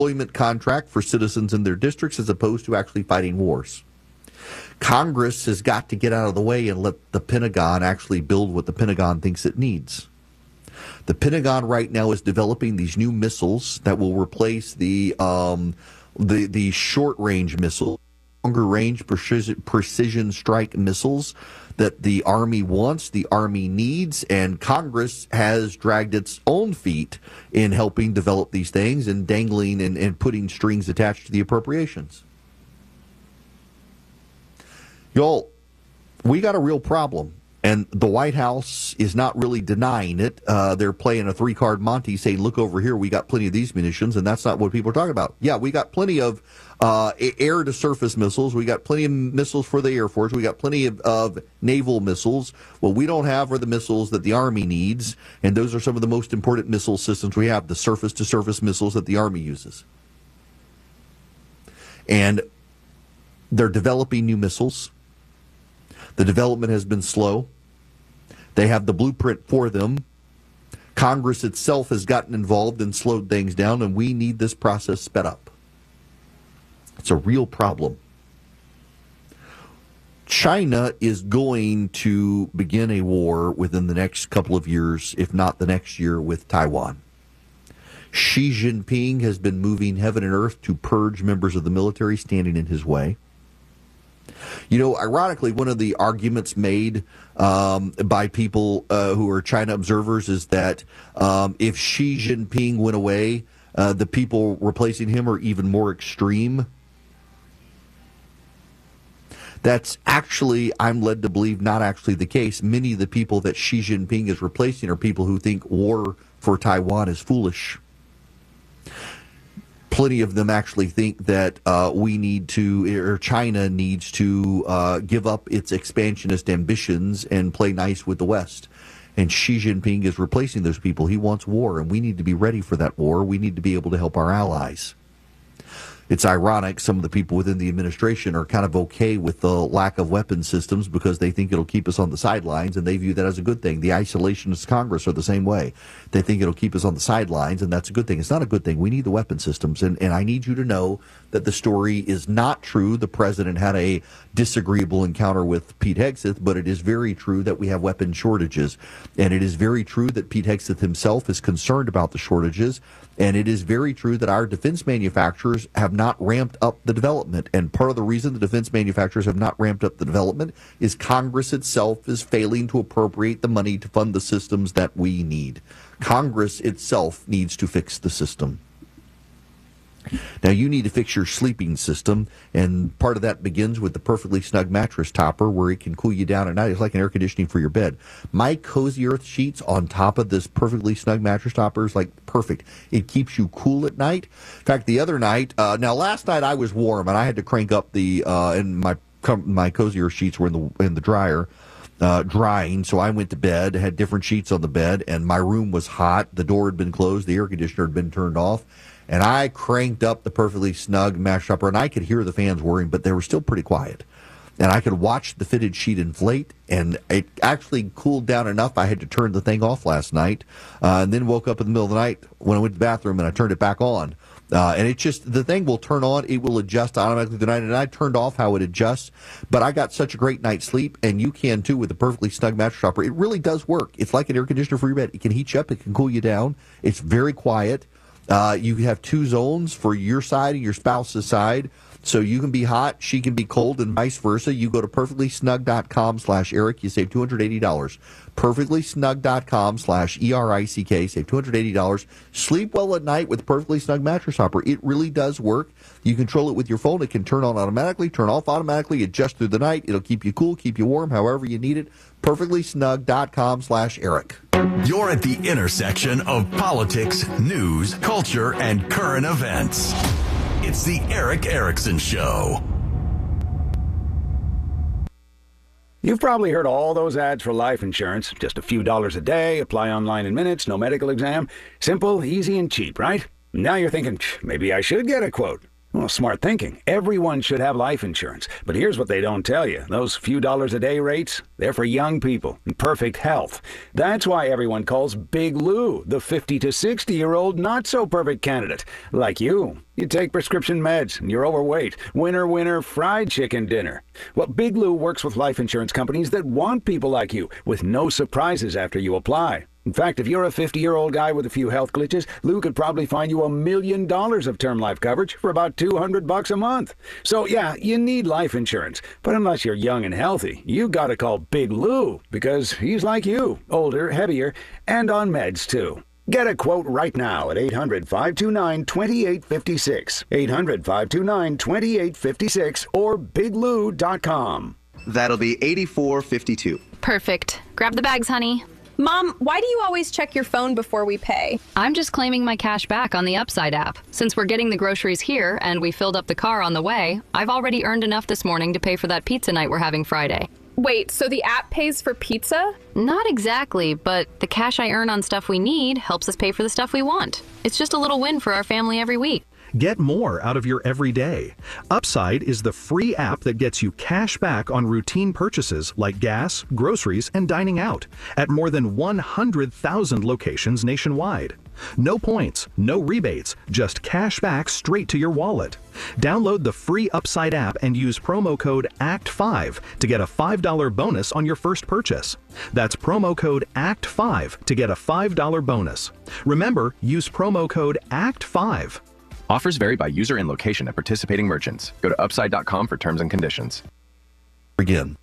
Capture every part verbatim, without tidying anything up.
employment contract for citizens in their districts as opposed to actually fighting wars. Congress has got to get out of the way and let the Pentagon actually build what the Pentagon thinks it needs. The Pentagon right now is developing these new missiles that will replace the um, the the short-range missiles, longer-range precision, precision strike missiles that the Army wants, the Army needs, and Congress has dragged its own feet in helping develop these things and dangling and, and putting strings attached to the appropriations. Y'all, we got a real problem, and the White House is not really denying it. Uh, they're playing a three-card Monty saying, look over here, we got plenty of these munitions, and that's not what people are talking about. Yeah, we got plenty of uh, air-to-surface missiles. We got plenty of missiles for the Air Force. We got plenty of, of naval missiles. What we don't have are the missiles that the Army needs, and those are some of the most important missile systems we have, the surface-to-surface missiles that the Army uses. And they're developing new missiles. The development has been slow. They have the blueprint for them. Congress itself has gotten involved and slowed things down, and we need this process sped up. It's a real problem. China is going to begin a war within the next couple of years, if not the next year, with Taiwan. Xi Jinping has been moving heaven and earth to purge members of the military standing in his way. You know, ironically, one of the arguments made um, by people uh, who are China observers is that um, if Xi Jinping went away, uh, the people replacing him are even more extreme. That's actually, I'm led to believe, not actually the case. Many of the people that Xi Jinping is replacing are people who think war for Taiwan is foolish. Plenty of them actually think that uh, we need to, or China needs to uh, give up its expansionist ambitions and play nice with the West. And Xi Jinping is replacing those people. He wants war, and we need to be ready for that war. We need to be able to help our allies. It's ironic, some of the people within the administration are kind of okay with the lack of weapon systems because they think it'll keep us on the sidelines, and they view that as a good thing. The isolationist Congress are the same way. They think it'll keep us on the sidelines, and that's a good thing. It's not a good thing. We need the weapon systems, and, and I need you to know that the story is not true. The president had a disagreeable encounter with Pete Hegseth, but it is very true that we have weapon shortages, and it is very true that Pete Hegseth himself is concerned about the shortages, and it is very true that our defense manufacturers have not ramped up the development. And part of the reason the defense manufacturers have not ramped up the development is Congress itself is failing to appropriate the money to fund the systems that we need. Congress itself needs to fix the system. Now, you need to fix your sleeping system, and part of that begins with the Perfectly Snug mattress topper, where it can cool you down at night. It's like an air conditioning for your bed. My Cozy Earth sheets on top of this Perfectly Snug mattress topper is like perfect. It keeps you cool at night. In fact, the other night, uh, now last night I was warm, and I had to crank up the, uh, and my my Cozy Earth sheets were in the in the dryer. Uh, drying, so I went to bed, had different sheets on the bed, and my room was hot. The door had been closed, the air conditioner had been turned off, and I cranked up the Perfectly Snug mattress topper, and I could hear the fans whirring, but they were still pretty quiet. And I could watch the fitted sheet inflate, and it actually cooled down enough I had to turn the thing off last night, uh, and then woke up in the middle of the night when I went to the bathroom, and I turned it back on. Uh, and it just, the thing will turn on, it will adjust automatically the night, and I turned off how it adjusts, but I got such a great night's sleep, and you can too with the Perfectly Snug mattress topper. It really does work. It's like an air conditioner for your bed. It can heat you up, it can cool you down. It's very quiet. Uh, you have two zones for your side and your spouse's side. So you can be hot, she can be cold, and vice versa. You go to perfectlysnug.com slash Eric. You save two hundred eighty dollars. perfectlysnug.com slash E R I C K. Save two hundred eighty dollars. Sleep well at night with Perfectly Snug mattress topper. It really does work. You control it with your phone. It can turn on automatically, turn off automatically, adjust through the night. It'll keep you cool, keep you warm, however you need it. perfectlysnug.com slash Eric. You're at the intersection of politics, news, culture, and current events. It's the Erick Erickson Show. You've probably heard all those ads for life insurance. Just a few dollars a day, apply online in minutes, no medical exam. Simple, easy, and cheap, right? Now you're thinking, maybe I should get a quote. Well, smart thinking. Everyone should have life insurance. But here's what they don't tell you. Those few dollars a day rates, they're for young people in perfect health. That's why everyone calls Big Lou the fifty to sixty-year-old not-so-perfect candidate. Like you. You take prescription meds, and you're overweight. Winner, winner, fried chicken dinner. Well, Big Lou works with life insurance companies that want people like you, with no surprises after you apply. In fact, if you're a fifty-year-old guy with a few health glitches, Lou could probably find you a million dollars of term life coverage for about two hundred bucks a month. So yeah, you need life insurance. But unless you're young and healthy, you gotta call Big Lou, because he's like you, older, heavier, and on meds too. Get a quote right now at eight hundred, five two nine, two eight five six, eight hundred, five two nine, two eight five six, or big lou dot com. That'll be eighty-four fifty-two. Perfect. Grab the bags, honey. Mom, why do you always check your phone before we pay? I'm just claiming my cash back on the Upside app. Since we're getting the groceries here and we filled up the car on the way, I've already earned enough this morning to pay for that pizza night we're having Friday. Wait, so the app pays for pizza? Not exactly, but the cash I earn on stuff we need helps us pay for the stuff we want. It's just a little win for our family every week. Get more out of your everyday. Upside is the free app that gets you cash back on routine purchases like gas, groceries, and dining out at more than one hundred thousand locations nationwide. No points, no rebates, just cash back straight to your wallet. Download the free Upside app and use promo code A C T five to get a five dollar bonus on your first purchase. That's promo code A C T five to get a five dollar bonus. Remember, use promo code A C T five. Offers vary by user and location at participating merchants. Go to upside dot com for terms and conditions. Again.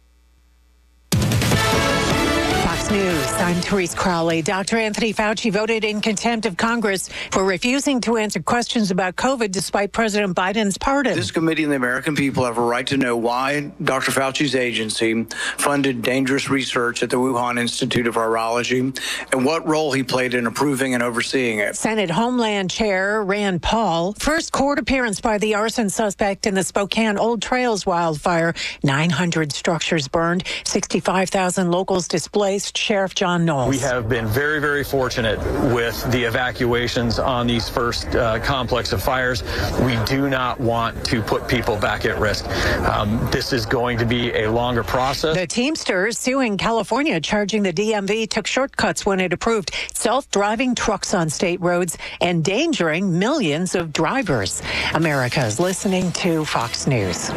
Fox News, I'm Therese Crowley. Doctor Anthony Fauci voted in contempt of Congress for refusing to answer questions about COVID despite President Biden's pardon. This committee and the American people have a right to know why Doctor Fauci's agency funded dangerous research at the Wuhan Institute of Virology and what role he played in approving and overseeing it. Senate Homeland Chair Rand Paul, first court appearance by the arson suspect in the Spokane Old Trails wildfire. nine hundred structures burned, sixty-five thousand locals displaced. Sheriff John Knowles. We have been very, very fortunate with the evacuations on these first uh, complex of fires. We do not want to put people back at risk. Um, this is going to be a longer process. The Teamsters suing California, charging the D M V took shortcuts when it approved self-driving trucks on state roads, endangering millions of drivers. America is listening to Fox News.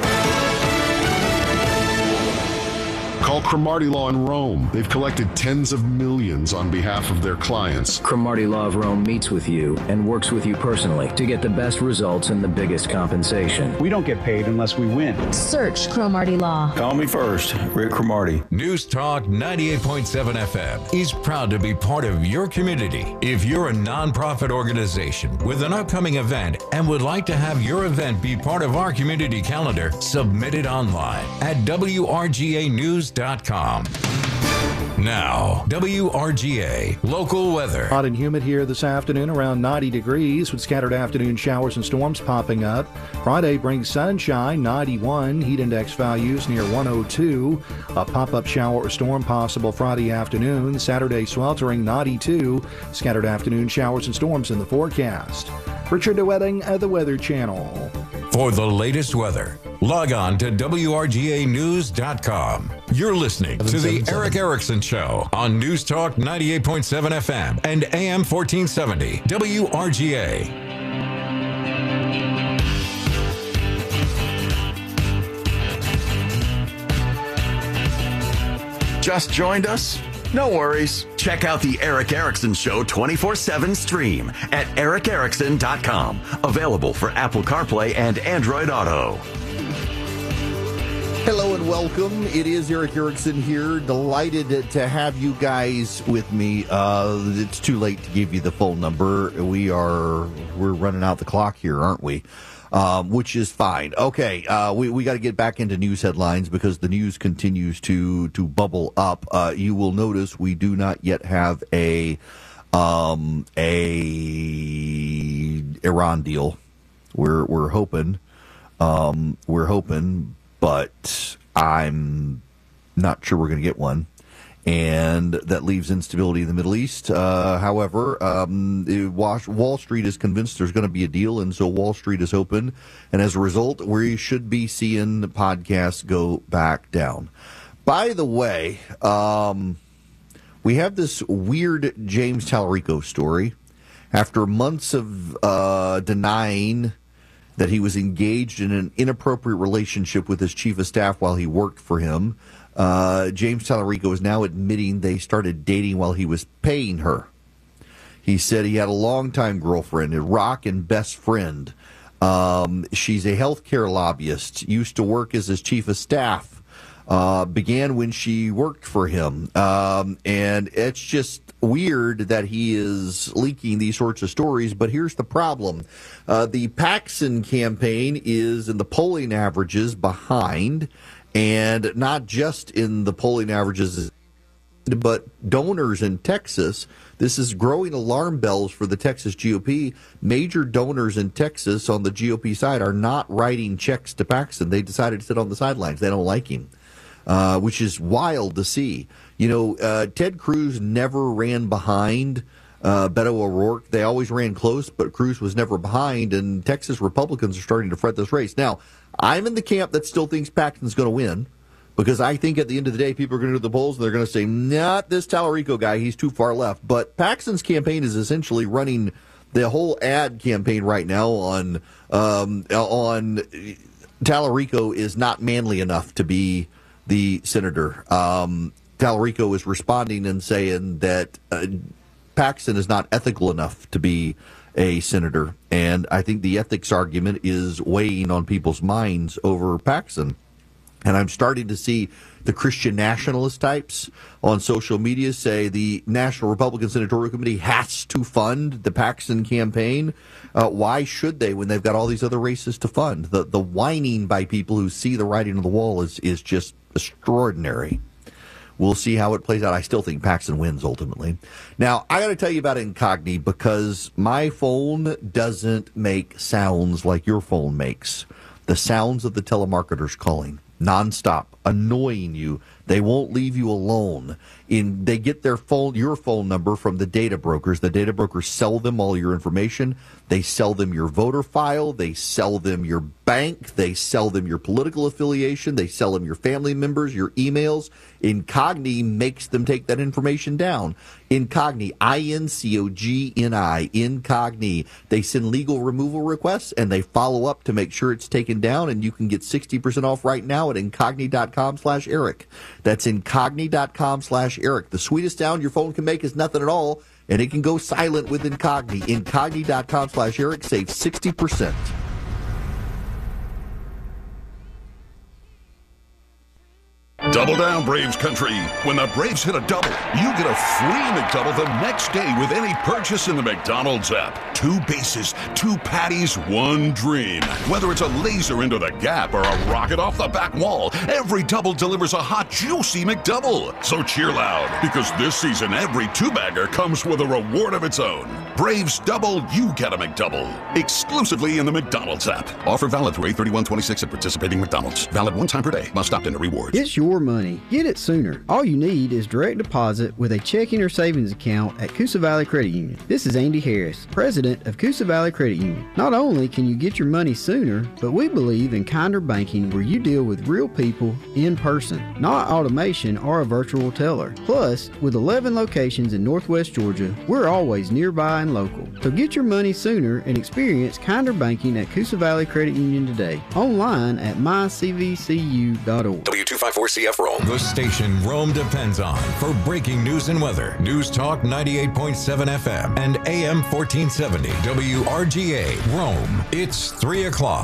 Call Cromartie Law in Rome. They've collected tens of millions on behalf of their clients. Cromartie Law of Rome meets with you and works with you personally to get the best results and the biggest compensation. We don't get paid unless we win. Search Cromartie Law. Call me first, Rick Cromartie. News Talk ninety-eight point seven F M is proud to be part of your community. If you're a nonprofit organization with an upcoming event and would like to have your event be part of our community calendar, submit it online at W R G A news dot com. Now, W R G A local weather. Hot and humid here this afternoon, around ninety degrees with scattered afternoon showers and storms popping up. Friday brings sunshine, ninety-one. Heat index values near one oh two. A pop-up shower or storm possible Friday afternoon. Saturday sweltering, ninety-two. Scattered afternoon showers and storms in the forecast. Richard DeWetting of the Weather Channel. For the latest weather, log on to W R G A news dot com. You're listening to the Eric Erickson Show on News Talk ninety-eight point seven F M and A M fourteen seventy W R G A. Just joined us? No worries. Check out the Eric Erickson Show twenty-four seven stream at eric erickson dot com. Available for Apple CarPlay and Android Auto. Hello and welcome. It is Eric Erickson here. Delighted to have you guys with me. Uh, it's too late to give you the phone number. We are we're running out the clock here, aren't we? Um, which is fine. Okay, uh, we, we got to get back into news headlines because the news continues to, to bubble up. Uh, you will notice we do not yet have a, um, a Iran deal. We're, we're hoping, um, we're hoping, but I'm not sure we're going to get one. and that leaves instability in the Middle East. Uh, however, um, it, Wall Street is convinced there's going to be a deal, and so Wall Street is open, and as a result, we should be seeing the podcasts go back down. By the way, um, we have this weird James Tallarico story. After months of uh, denying that he was engaged in an inappropriate relationship with his chief of staff while he worked for him, uh, James Tallarico is now admitting they started dating while he was paying her. He said he had a longtime girlfriend, a rock and best friend. Um, she's a healthcare lobbyist, used to work as his chief of staff. Uh, began when she worked for him. Um, and it's just weird that he is leaking these sorts of stories. But here's the problem. Uh, the Paxson campaign is in the polling averages behind, and not just in the polling averages, but donors in Texas. This is growing alarm bells for the Texas G O P. Major donors in Texas on the G O P side are not writing checks to Paxson. They decided to sit on the sidelines. They don't like him. Uh, which is wild to see. You know, uh, Ted Cruz never ran behind uh, Beto O'Rourke. They always ran close, but Cruz was never behind, and Texas Republicans are starting to fret this race. Now, I'm in the camp that still thinks Paxton's going to win, because I think at the end of the day, people are going to do the polls, and they're going to say, not this Tallarico guy, he's too far left. But Paxton's campaign is essentially running the whole ad campaign right now on, um, on Tallarico is not manly enough to be the senator. Um, Tallarico is responding and saying that uh, Paxton is not ethical enough to be a senator. And I think the ethics argument is weighing on people's minds over Paxton. And I'm starting to see the Christian nationalist types on social media say the National Republican Senatorial Committee has to fund the Paxton campaign. Uh, why should they when they've got all these other races to fund? The the whining by people who see the writing on the wall is, is just extraordinary. We'll see how it plays out. I still think Paxton wins ultimately. Now, I got to tell you about Incogni because my phone doesn't make sounds like your phone makes. The sounds of the telemarketers calling nonstop, annoying you. They won't leave you alone. In they get their phone, your phone number from the data brokers. The data brokers sell them all your information. They sell them your voter file. They sell them your bank. They sell them your political affiliation. They sell them your family members, your emails. Incogni makes them take that information down. Incogni, I N C O G N I, Incogni. They send legal removal requests, and they follow up to make sure it's taken down, and you can get sixty percent off right now at incogni.com slash Eric. That's incogni.com slash Eric. The sweetest sound your phone can make is nothing at all, and it can go silent with Incogni. Incogni.com slash Eric. Save sixty percent. Double down, Braves country. When the Braves hit a double, you get a free McDouble the next day with any purchase in the McDonald's app. Two bases, two patties, one dream. Whether it's a laser into the gap or a rocket off the back wall, every double delivers a hot, juicy McDouble. So cheer loud, because this season every two-bagger comes with a reward of its own. Braves double, you get a McDouble. Exclusively in the McDonald's app. Offer valid through eight thirty-one twenty-six at participating McDonald's. Valid one time per day. Must opt into rewards. It's your money. Get it sooner. All you need is direct deposit with a checking or savings account at Coosa Valley Credit Union. This is Andy Harris, president of Coosa Valley Credit Union. Not only can you get your money sooner, but we believe in kinder banking where you deal with real people in person, not automation or a virtual teller. Plus, with eleven locations in Northwest Georgia, we're always nearby and local. So get your money sooner and experience kinder banking at Coosa Valley Credit Union today. Online at my c v c u dot org. W two fifty-four C F Rome. The station Rome depends on for breaking news and weather. News Talk ninety-eight point seven F M and A M fourteen seventy W R G A Rome. It's three o'clock.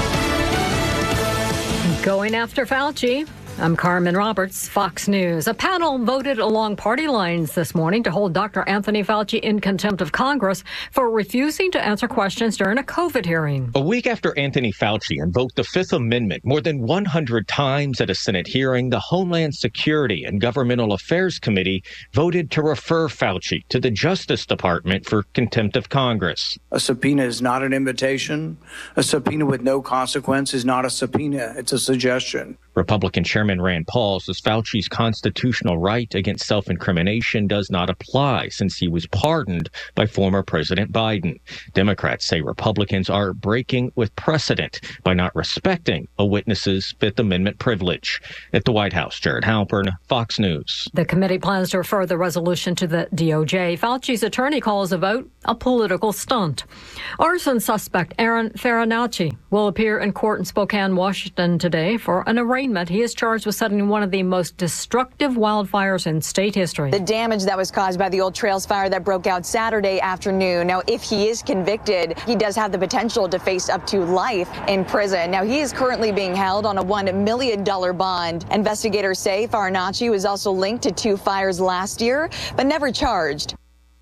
Going after Fauci. I'm Carmen Roberts, Fox News. A panel voted along party lines this morning to hold Doctor Anthony Fauci in contempt of Congress for refusing to answer questions during a COVID hearing. A week after Anthony Fauci invoked the Fifth Amendment more than one hundred times at a Senate hearing, the Homeland Security and Governmental Affairs Committee voted to refer Fauci to the Justice Department for contempt of Congress. A subpoena is not an invitation. A subpoena with no consequence is not a subpoena. It's a suggestion. Republican Chairman Rand Paul says Fauci's constitutional right against self-incrimination does not apply since he was pardoned by former President Biden. Democrats say Republicans are breaking with precedent by not respecting a witness's Fifth Amendment privilege. At the White House, Jared Halpern, Fox News. The committee plans to refer the resolution to the D O J. Fauci's attorney calls the vote a political stunt. Arson suspect Aaron Farinacci will appear in court in Spokane, Washington today for an arraignment. He is charged with setting one of the most destructive wildfires in state history. The damage that was caused by the Old Trails fire that broke out Saturday afternoon. Now, if he is convicted, he does have the potential to face up to life in prison. Now, he is currently being held on a one million dollars bond. Investigators say Farinacci was also linked to two fires last year, but never charged.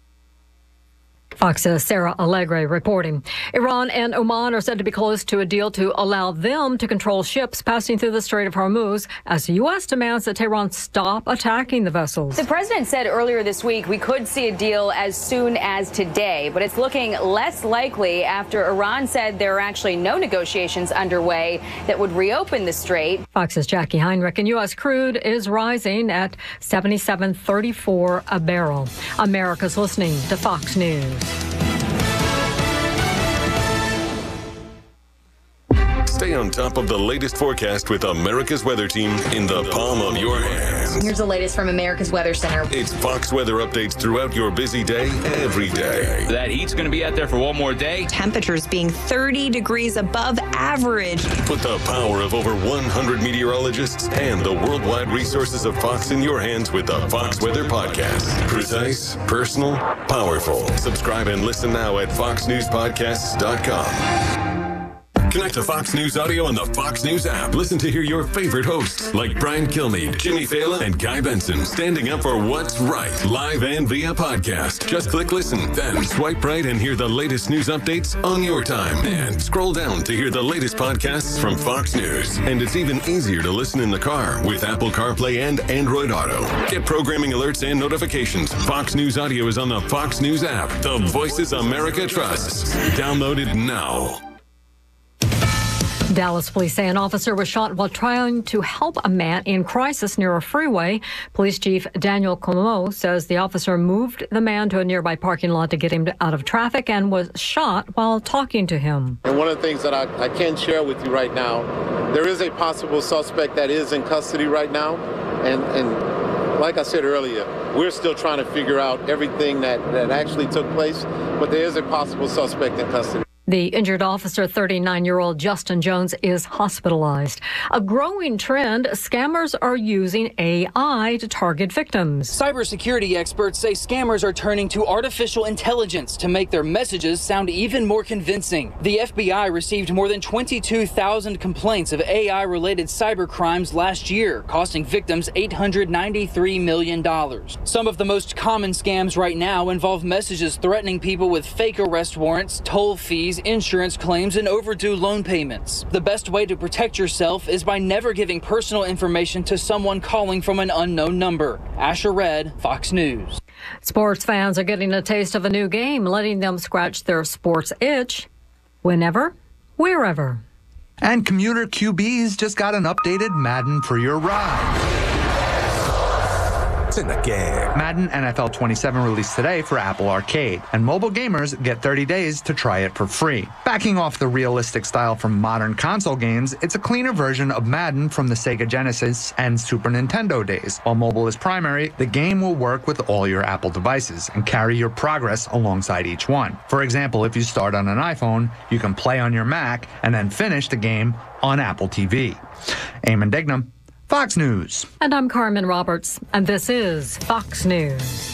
Fox's Sarah Allegre reporting. Iran and Oman are said to be close to a deal to allow them to control ships passing through the Strait of Hormuz as the U S demands that Tehran stop attacking the vessels. The president said earlier this week we could see a deal as soon as today, but it's looking less likely after Iran said there are actually no negotiations underway that would reopen the strait. Fox's Jackie Heinrich, and U S crude is rising at seventy-seven thirty-four a barrel. America's listening to Fox News. Stay on top of the latest forecast with America's Weather Team in the palm of your hands. Here's the latest from America's Weather Center. It's Fox weather updates throughout your busy day, every day. That heat's going to be out there for one more day. Temperatures being thirty degrees above average. Put the power of over one hundred meteorologists and the worldwide resources of Fox in your hands with the Fox Weather Podcast. Precise, personal, powerful. Subscribe and listen now at fox news podcasts dot com. Connect to Fox News Audio on the Fox News app. Listen to hear your favorite hosts like Brian Kilmeade, Jimmy Fallon, and Guy Benson standing up for what's right, live and via podcast. Just click listen, then swipe right and hear the latest news updates on your time. And scroll down to hear the latest podcasts from Fox News. And it's even easier to listen in the car with Apple CarPlay and Android Auto. Get programming alerts and notifications. Fox News Audio is on the Fox News app. The voices America trusts. Download it now. Dallas police say an officer was shot while trying to help a man in crisis near a freeway. Police Chief Daniel Como says the officer moved the man to a nearby parking lot to get him out of traffic and was shot while talking to him. And one of the things that I, I can share with you right now, there is a possible suspect that is in custody right now. And, and like I said earlier, we're still trying to figure out everything that, that actually took place, but there is a possible suspect in custody. The injured officer, thirty-nine-year-old Justin Jones, is hospitalized. A growing trend, scammers are using A I to target victims. Cybersecurity experts say scammers are turning to artificial intelligence to make their messages sound even more convincing. The F B I received more than twenty-two thousand complaints of A I-related cybercrimes last year, costing victims eight hundred ninety-three million dollars. Some of the most common scams right now involve messages threatening people with fake arrest warrants, toll fees, insurance claims, and overdue loan payments. The best way to protect yourself is by never giving personal information to someone calling from an unknown number. Asher Red, Fox News. Sports fans are getting a taste of a new game, letting them scratch their sports itch whenever, wherever. And commuter Q Bs just got an updated Madden for your ride. It's in the game. Madden N F L twenty-seven released today for Apple Arcade, and mobile gamers get thirty days to try it for free. Backing off the realistic style from modern console games, it's a cleaner version of Madden from the Sega Genesis and Super Nintendo days. While mobile is primary, the game will work with all your Apple devices and carry your progress alongside each one. For example, if you start on an iPhone, you can play on your Mac and then finish the game on Apple T V. Eamon Dignam, Fox News. And I'm Carmen Roberts, and this is Fox News.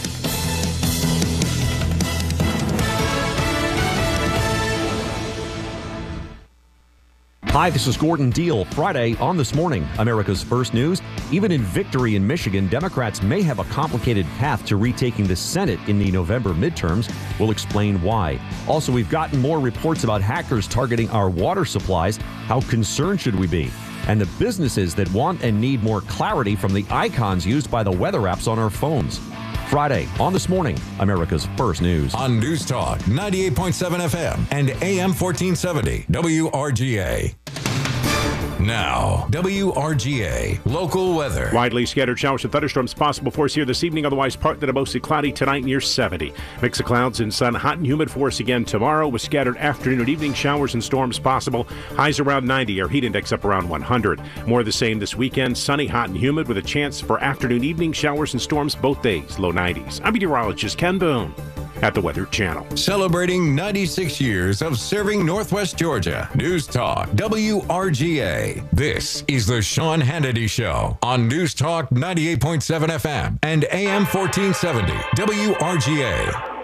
Hi, this is Gordon Deal. Friday on This Morning, America's First News. Even in victory in Michigan, Democrats may have a complicated path to retaking the Senate in the November midterms. We'll explain why. Also, we've gotten more reports about hackers targeting our water supplies. How concerned should we be? And the businesses that want and need more clarity from the icons used by the weather apps on our phones. Friday on This Morning, America's First News. On News Talk ninety-eight point seven F M and A M fourteen seventy W R G A. Now, W R G A local weather. Widely scattered showers and thunderstorms possible for us here this evening. Otherwise, partly to mostly cloudy tonight near seventy. Mix of clouds and sun, hot and humid for us again tomorrow with scattered afternoon and evening showers and storms possible. Highs around ninety. Our heat index up around one hundred. More of the same this weekend. Sunny, hot, and humid with a chance for afternoon, evening showers and storms both days. Low nineties. I'm meteorologist Ken Boone at the Weather Channel. Celebrating ninety-six years of serving Northwest Georgia. News Talk W R G A. This is the Sean Hannity Show on News Talk ninety-eight point seven F M and A M fourteen seventy W R G A.